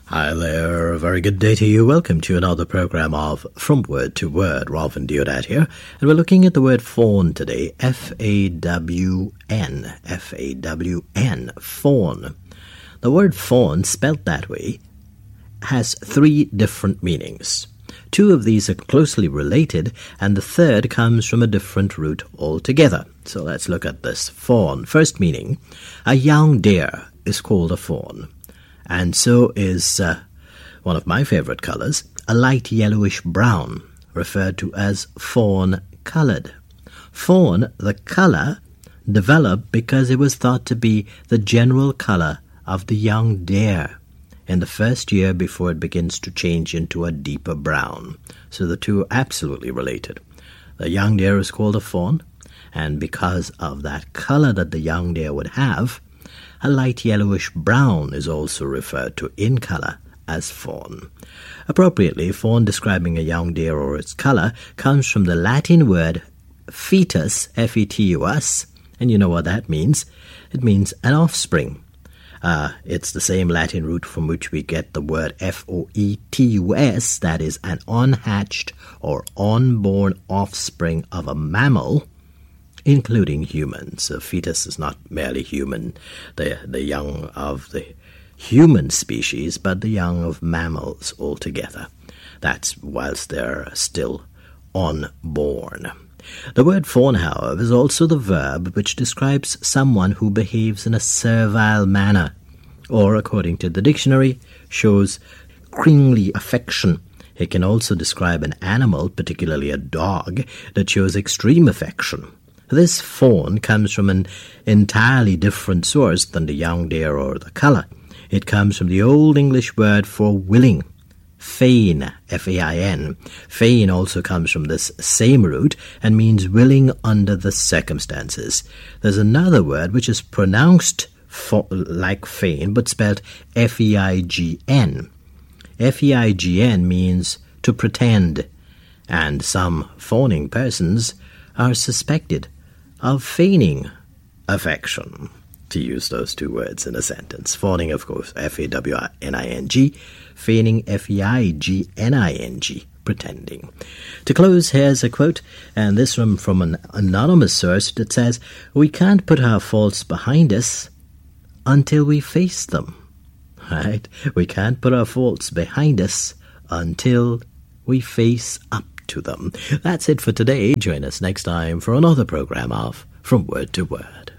Hi there, a very good day to you. Welcome to another program of From Word to Word. Ralph and Deodat here, and we're looking at the word fawn today. F-A-W-N. F-A-W-N. Fawn. The word fawn, spelt that way, has three different meanings. Two of these are closely related, and the third comes from a different root altogether. So let's look at this. Fawn. First meaning, a young deer is called a fawn. And so is one of my favorite colors, a light yellowish brown, referred to as fawn-colored. Fawn, the color, developed because it was thought to be the general color of the young deer in the first year before it begins to change into a deeper brown. So the two are absolutely related. The young deer is called a fawn, and because of that color that the young deer would have, a light yellowish brown is also referred to in color as fawn. Appropriately, fawn describing a young deer or its color comes from the Latin word fetus, F-E-T-U-S, and you know what that means. It means an offspring. It's the same Latin root from which we get the word F-O-E-T-U-S, that is an unhatched or unborn offspring of a mammal, including humans. A fetus is not merely human, the young of the human species, but the young of mammals altogether. That's whilst they're still unborn. The word fawn, however, is also the verb which describes someone who behaves in a servile manner, or, according to the dictionary, shows cringly affection. It can also describe an animal, particularly a dog, that shows extreme affection. This fawn comes from an entirely different source than the young deer or the color. It comes from the Old English word for willing, feign, F-A-I-N. Feign also comes from this same root and means willing under the circumstances. There's another word which is pronounced like feign but spelled F-E-I-G-N. F-E-I-G-N means to pretend, and some fawning persons are suspected of feigning affection, to use those two words in a sentence. Fawning, of course, F-A-W-N-I-N-G, feigning, F-E-I-G-N-I-G, pretending. To close, here's a quote, and this one from an anonymous source that says, "We can't put our faults behind us until we face them." Right? We can't put our faults behind us until we face up to them. That's it for today. Join us next time for another program of From Word to Word.